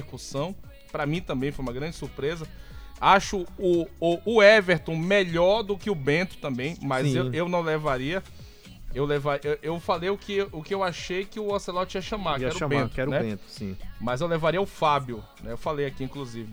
repercussão. Pra mim também foi uma grande surpresa. Acho o Everton melhor do que o Bento também, mas eu não levaria. Eu falei o que eu achei que o Ancelotti ia chamar, que era o Bento, que era né? o Bento, sim. Mas eu levaria o Fábio, né? Eu falei aqui, inclusive.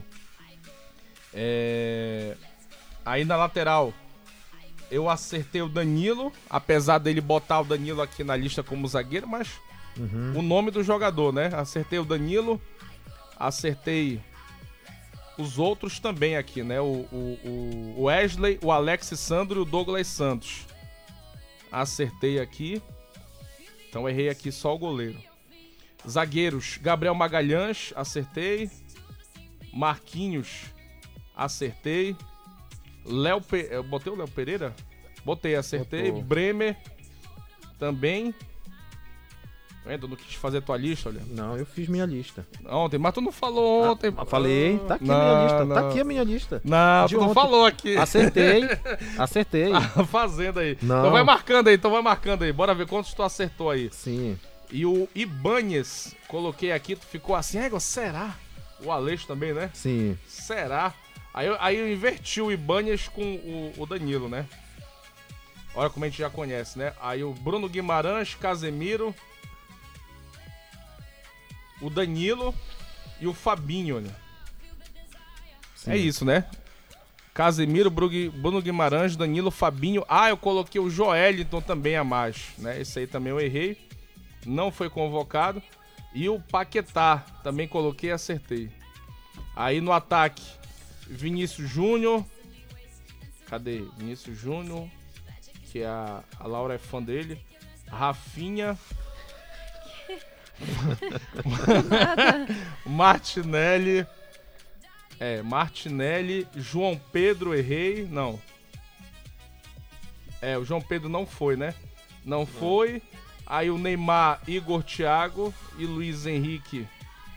Aí na lateral, eu acertei o Danilo, apesar dele botar o Danilo aqui na lista como zagueiro, mas o nome do jogador, né? Acertei o Danilo, acertei os outros também aqui, né? O Wesley, o Alex Sandro e o Douglas Santos. Acertei aqui. Então errei aqui só o goleiro. Zagueiros, Gabriel Magalhães, acertei. Marquinhos, acertei. Eu botei o Léo Pereira? Botei, acertei. Botou. Bremer, também. Tu não quis fazer tua lista, olha. Não, eu fiz minha lista. Ontem, mas tu não falou ontem. Falei, tá aqui a minha lista. Tá aqui a minha lista. Não, De tu não ontem. falou aqui. Acertei. Fazendo aí. Não. Então vai marcando aí. Bora ver quantos tu acertou aí. Sim. E o Ibanez, coloquei aqui, tu ficou assim, será? O Aleixo também, né? Sim. Será? Aí eu inverti o Ibanez com o Danilo, né? Olha como a gente já conhece, né? Aí o Bruno Guimarães, Casemiro, o Danilo e o Fabinho, olha. Sim. É isso, né? Casemiro, Bruno Guimarães, Danilo, Fabinho. Eu coloquei o Joelinton também a mais, né? Esse aí também eu errei. Não foi convocado. E o Paquetá, também coloquei e acertei. Aí no ataque, Vinícius Júnior. Cadê? Vinícius Júnior, que a Laura é fã dele. Rafinha. Martinelli. Martinelli. João Pedro, errei. Não. O João Pedro não foi, né? Não foi. Aí o Neymar, Igor Thiago e Luiz Henrique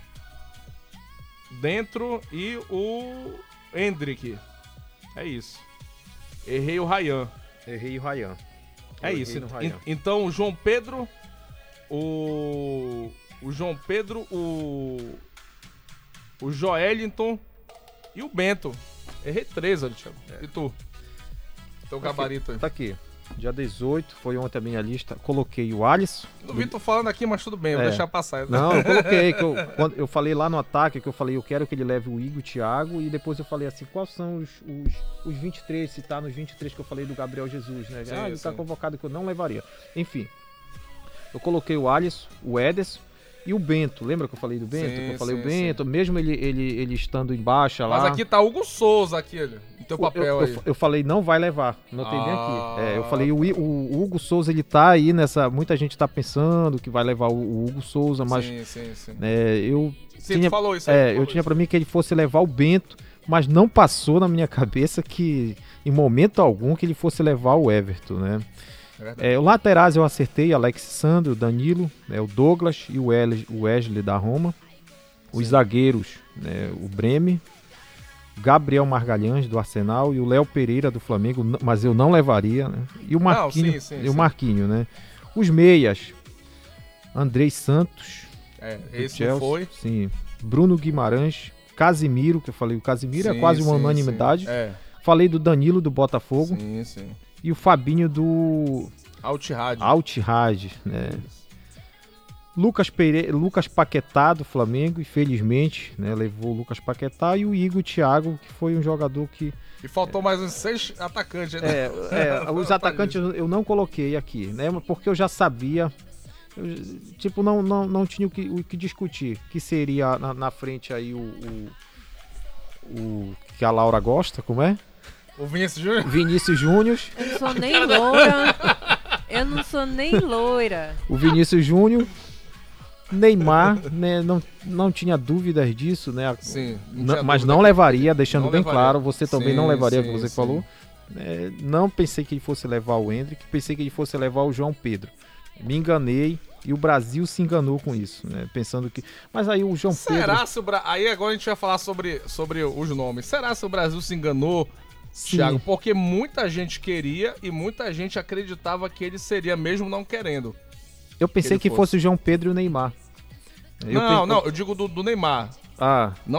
dentro e o Hendrick. É isso. Errei o Ryan. É isso. Então o João Pedro, o Joelinton e o Bento. Errei 3, Thiago. E tu? Teu gabarito aí. Tá aqui. Dia 18, foi ontem a minha lista. Coloquei o Alisson. Não vi tu falando aqui, mas tudo bem, vou deixar passar. Não, eu coloquei. Quando eu falei lá no ataque, que eu falei, eu quero que ele leve o Igor, o Thiago, e depois eu falei assim, quais são os 23, se tá nos 23 que eu falei do Gabriel Jesus, né? Sim, ele tá convocado que eu não levaria. Enfim, eu coloquei o Alisson, o Ederson e o Bento. Lembra que eu falei do Bento? Sim, que eu falei sim, o Bento, mesmo ele estando em baixa lá. Mas aqui tá Hugo Souza, aqui, no teu papel aí. Eu falei, não vai levar. Notei bem aqui. Eu falei, o Hugo Souza, ele tá aí nessa... Muita gente tá pensando que vai levar o Hugo Souza, mas... Sim. Tu falou isso aí. Eu tinha pra mim que ele fosse levar o Bento, mas não passou na minha cabeça que, em momento algum, que ele fosse levar o Everton, né? O laterais eu acertei, Alex Sandro, o Danilo, o Douglas e o Wesley da Roma. Os zagueiros, o Bremer, Gabriel Magalhães do Arsenal e o Léo Pereira do Flamengo, mas eu não levaria, né? E o Marquinho, Marquinho, né? Os meias, Andrei Santos, esse Chelsea, não foi. Sim. Bruno Guimarães, Casimiro, que eu falei, o Casimiro é quase uma unanimidade. Falei do Danilo do Botafogo. Sim. E o Fabinho do Al-Ittihad, né? Lucas Paquetá do Flamengo, infelizmente, né? Levou o Lucas Paquetá e o Igor Thiago, que foi um jogador que... E faltou mais uns 6 atacantes, né? Os atacantes eu não coloquei aqui, né? Porque eu já sabia, não tinha o que discutir, que seria na frente aí o que a Laura gosta, como é? O Vinícius Júnior? Vinícius Júnior. Eu não sou nem loira. O Vinícius Júnior. Neymar, né, não tinha dúvidas disso, né? Sim. Mas não levaria, deixando bem claro, você também não levaria, como você falou. Não pensei que ele fosse levar o Hendrick, pensei que ele fosse levar o João Pedro. Me enganei e o Brasil se enganou com isso, né? Pensando que... Mas aí o João Pedro... Aí agora a gente vai falar sobre os nomes. Será se o Brasil se enganou, Thiago? Porque muita gente queria e muita gente acreditava que ele seria, mesmo não querendo. Eu pensei que fosse o João Pedro e o Neymar. Eu digo do Neymar. Ah.